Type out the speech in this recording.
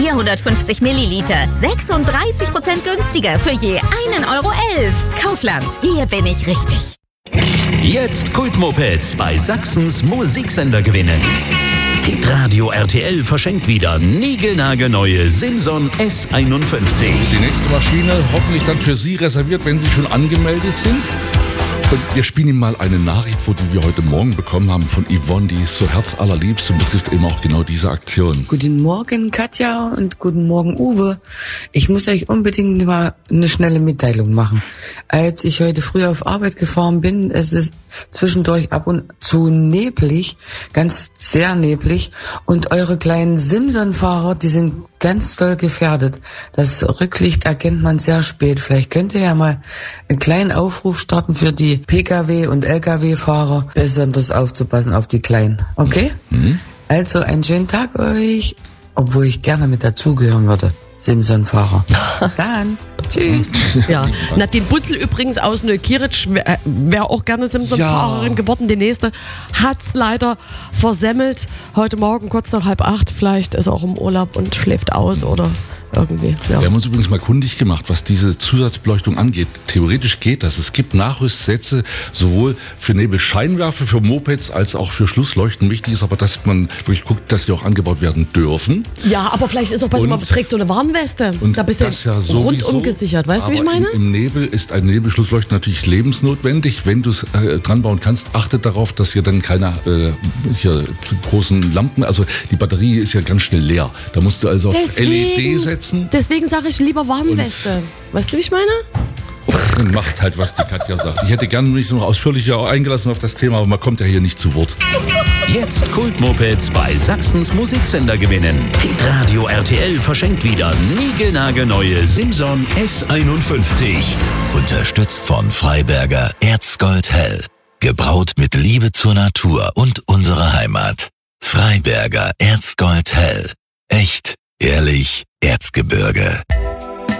450 Milliliter. 36% günstiger für je 1,11 Euro. Kaufland, hier bin ich richtig. Jetzt Kultmopeds bei Sachsens Musiksender gewinnen. Hitradio RTL verschenkt wieder niegelnagelneue Simson S51. Die nächste Maschine hoffentlich dann für Sie reserviert, wenn Sie schon angemeldet sind. Und wir spielen Ihnen mal eine Nachricht vor, die wir heute Morgen bekommen haben von Yvonne, die ist so herzallerliebst und betrifft eben auch genau diese Aktion. Guten Morgen, Katja, und guten Morgen, Uwe. Ich muss euch unbedingt mal eine schnelle Mitteilung machen. Als ich heute früh auf Arbeit gefahren bin, es ist zwischendurch ab und zu neblig, ganz sehr neblig, und eure kleinen Simson-Fahrer, die sind ganz doll gefährdet. Das Rücklicht erkennt man sehr spät. Vielleicht könnt ihr ja mal einen kleinen Aufruf starten für die Pkw- und Lkw-Fahrer, besonders aufzupassen auf die Kleinen. Okay? Mhm. Also einen schönen Tag euch, obwohl ich gerne mit dazugehören würde. Simson-Fahrer. Bis dann. Tschüss. Ja. Nadine Butzel übrigens aus Neukirch wäre auch gerne Simson-Fahrerin geworden. Die nächste hat's leider versemmelt. Heute Morgen kurz nach 7:30. Vielleicht ist er auch im Urlaub und schläft aus oder irgendwie. Ja. Wir haben uns übrigens mal kundig gemacht, was diese Zusatzbeleuchtung angeht. Theoretisch geht das. Es gibt Nachrüstsätze sowohl für Nebelscheinwerfer, für Mopeds als auch für Schlussleuchten. Wichtig ist aber, dass man wirklich guckt, dass die auch angebaut werden dürfen. Ja, aber vielleicht ist auch besser, man trägt so eine Warnweste. Und da bist du das ja rundum gesichert. Weißt du, wie ich meine? Im Nebel ist ein Nebelschlussleuchten natürlich lebensnotwendig. Wenn du es dran bauen kannst, achtet darauf, dass ihr dann keine hier großen Lampen, also die Batterie ist ja ganz schnell leer. Da musst du also auf LED setzen. Deswegen sage ich lieber Warnweste. Weißt du, wie ich meine? Und macht halt, was die Katja sagt. Ich hätte gerne mich noch ausführlicher eingelassen auf das Thema, aber man kommt ja hier nicht zu Wort. Jetzt Kultmopeds bei Sachsens Musiksender gewinnen. Hitradio RTL verschenkt wieder niegelnagelneue Simson S51. Unterstützt von Freiberger Erzgold Hell. Gebraut mit Liebe zur Natur und unserer Heimat. Freiberger Erzgold Hell. Echt, ehrlich, Erzgebirge.